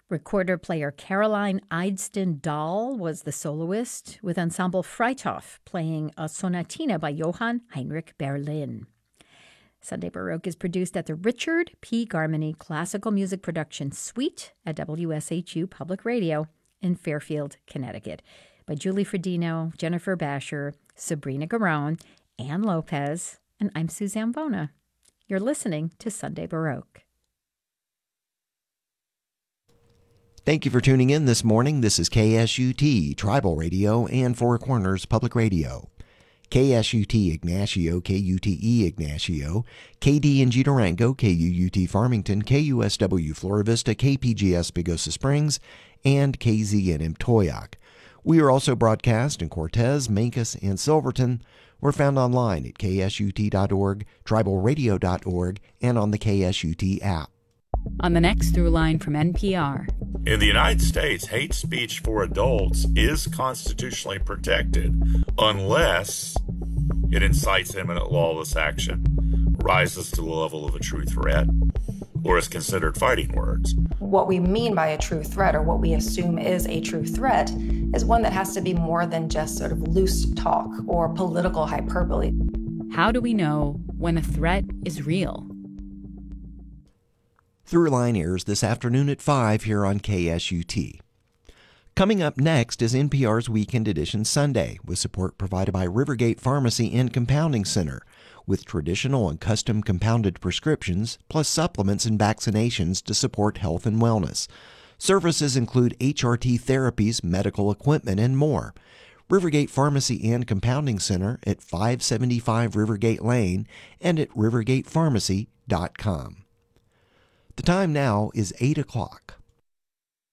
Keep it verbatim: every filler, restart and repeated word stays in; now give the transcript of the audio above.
Recorder-player Caroline Eidston Dahl was the soloist, with Ensemble Freithof playing a sonatina by Johann Heinrich Berlin. Sunday Baroque is produced at the Richard P. Garmany Classical Music Production Suite at W S H U Public Radio in Fairfield, Connecticut, by Julie Fredino, Jennifer Basher, Sabrina Garone, Ann Lopez, and I'm Suzanne Bona. You're listening to Sunday Baroque. Thank you for tuning in this morning. This is K S U T, Tribal Radio, and Four Corners Public Radio. K S U T Ignacio, K U T E Ignacio, K D N G Durango, K U U T Farmington, K U S W Flora Vista, K P G S Pagosa Springs, and K Z N M Toyac. We are also broadcast in Cortez, Mancos, and Silverton. We're found online at K S U T dot org, tribal radio dot org, and on the K S U T app. On the next through line from N P R. In the United States, hate speech for adults is constitutionally protected unless it incites imminent lawless action, rises to the level of a true threat, or is considered fighting words. What we mean by a true threat, or what we assume is a true threat, is one that has to be more than just sort of loose talk or political hyperbole. How do we know when a threat is real? Throughline airs this afternoon at five here on K S U T. Coming up next is N P R's Weekend Edition Sunday, with support provided by Rivergate Pharmacy and Compounding Center, with traditional and custom compounded prescriptions, plus supplements and vaccinations to support health and wellness. Services include H R T therapies, medical equipment, and more. Rivergate Pharmacy and Compounding Center at five seventy-five Rivergate Lane and at rivergate pharmacy dot com. The time now is eight o'clock.